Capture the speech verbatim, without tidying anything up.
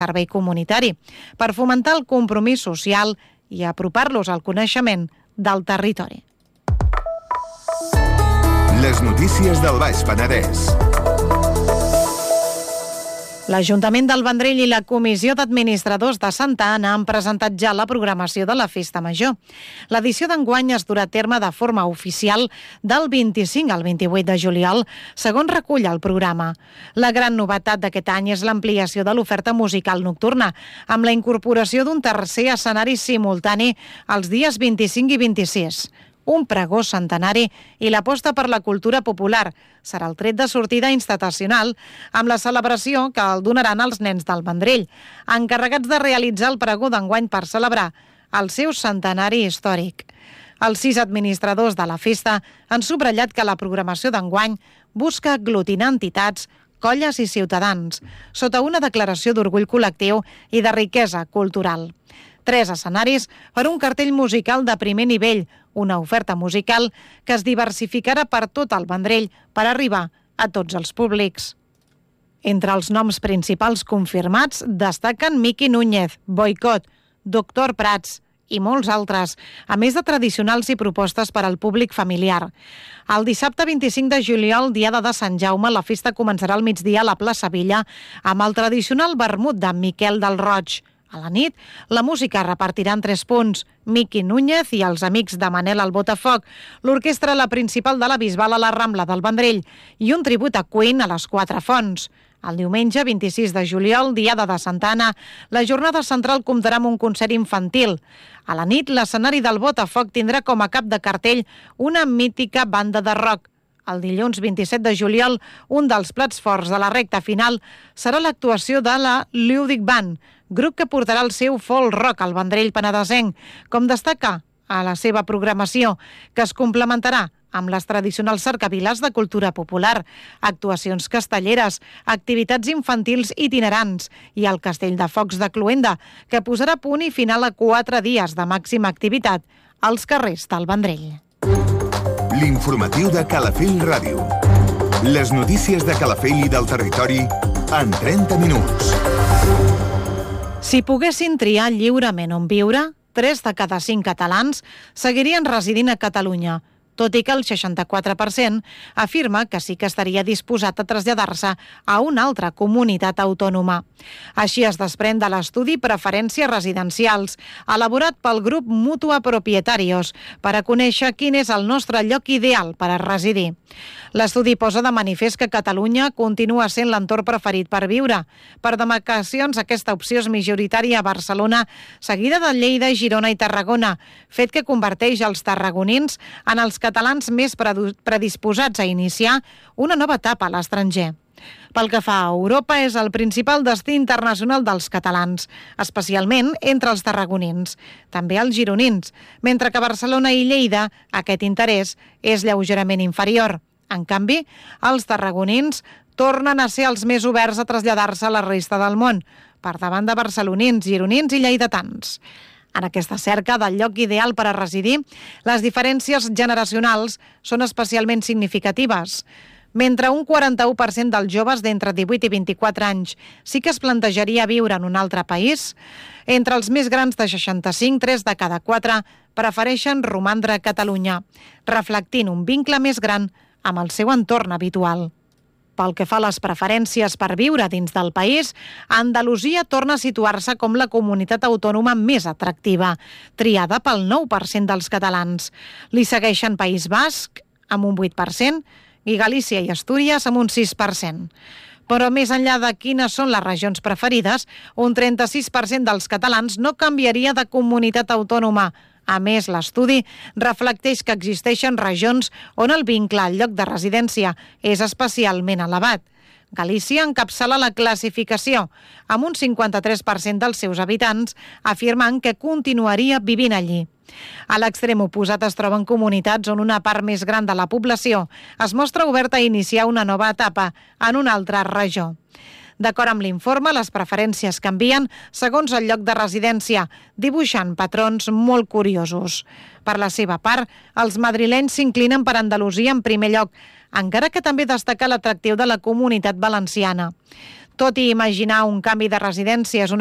servei comunitari, per fomentar el compromís social i apropar-los al coneixement del territori. Les notícies del Baix Penedès. L'Ajuntament del Vendrell i la Comissió d'Administradors de Santa Anna han presentat ja la programació de la Festa Major. L'edició d'enguany es durà a terme de forma oficial del vint-i-cinc al vint-i-vuit de juliol, segons recull el programa. La gran novetat d'aquest any és l'ampliació de l'oferta musical nocturna, amb la incorporació d'un tercer escenari simultani els dies vint-i-cinc i vint-i-sis. Un pregó centenari i l'aposta per la cultura popular. Serà el tret de sortida institucional amb la celebració que el donaran els nens del Vendrell, encarregats de realitzar el pregó d'enguany per celebrar el seu centenari històric. Els sis administradors de la festa han subratllat que la programació d'enguany busca aglutinar entitats, colles i ciutadans, sota una declaració d'orgull col·lectiu i de riquesa cultural. Tres escenaris per un cartell musical de primer nivell, una oferta musical que es diversificarà per tot el Vendrell per arribar a tots els públics. Entre els noms principals confirmats destaquen Miqui Núñez, Boicot, Doctor Prats i molts altres, a més de tradicionals i propostes per al públic familiar. El dissabte vint-i-cinc de juliol, diada de Sant Jaume, la festa començarà al migdia a la plaça Villa amb el tradicional vermut de Miquel del Roig. A la nit, la música repartirà en tres punts: Miqui Núñez i els amics de Manel al Botafoc, l'orquestra La Principal de la Bisbal a la Rambla del Vendrell i un tribut a Queen a les Quatre Fonts. El diumenge vint-i-sis de juliol, diada de Santa Anna, la jornada central comptarà amb un concert infantil. A la nit, l'escenari del Botafoc tindrà com a cap de cartell una mítica banda de rock. El dilluns vint-i-set de juliol, un dels plats forts de la recta final serà l'actuació de la Lúdic Band, grup que portarà el seu folk rock al Vendrell penedesenc, com destaca a la seva programació, que es complementarà amb les tradicionals cercaviles de cultura popular, actuacions castelleres, activitats infantils itinerants i el Castell de Focs de Cluenda, que posarà punt i final a quatre dies de màxima activitat als carrers del Vendrell. L'informatiu de Calafell Ràdio. Les notícies de Calafell i del territori en trenta minuts. Si poguessin triar lliurement on viure, tres de cada cinc catalans seguirien residint a Catalunya, tot i que el seixanta-quatre per cent afirma que sí que estaria disposat a traslladar-se a una altra comunitat autònoma. Així es desprèn de l'estudi Preferències Residencials, elaborat pel grup Mutua Propietarios, per a conèixer quin és el nostre lloc ideal per a residir. L'estudi posa de manifest que Catalunya continua sent l'entorn preferit per viure. Per demarcacions, aquesta opció és majoritària a Barcelona, seguida de Lleida, Girona i Tarragona, fet que converteix els tarragonins en els catalans més predisposats a iniciar una nova etapa a l'estranger. Pel que fa a Europa, és el principal destí internacional dels catalans, especialment entre els tarragonins, també els gironins, mentre que a Barcelona i Lleida aquest interès és lleugerament inferior. En canvi, els tarragonins tornen a ser els més oberts a traslladar-se a la resta del món, per davant de barcelonins, gironins i lleidatans. En aquesta cerca del lloc ideal per a residir, les diferències generacionals són especialment significatives. Mentre un quaranta-u per cent dels joves d'entre divuit i vint-i-quatre anys sí que es plantejaria viure en un altre país, entre els més grans de seixanta-cinc, tres de cada quatre prefereixen romandre a Catalunya, reflectint un vincle més gran amb el seu entorn habitual. Pel que fa a les preferències per viure dins del país, Andalusia torna a situar-se com la comunitat autònoma més atractiva, triada pel nou per cent dels catalans. Li segueixen País Basc, amb un vuit per cent, i Galícia i Astúries, amb un sis per cent. Però més enllà de quines són les regions preferides, un trenta-sis per cent dels catalans no canviaria de comunitat autònoma. A més, l'estudi reflecteix que existeixen regions on el vincle al lloc de residència és especialment elevat. Galícia encapçala la classificació, amb un cinquanta-tres per cent dels seus habitants afirmant que continuaria vivint allí. A l'extrem oposat es troben comunitats on una part més gran de la població es mostra oberta a iniciar una nova etapa en una altra regió. D'acord amb l'informe, les preferències canvien segons el lloc de residència, dibuixant patrons molt curiosos. Per la seva part, els madrilenys s'inclinen per Andalusia en primer lloc, encara que també destaca l'atractiu de la comunitat valenciana. Tot i imaginar un canvi de residència és una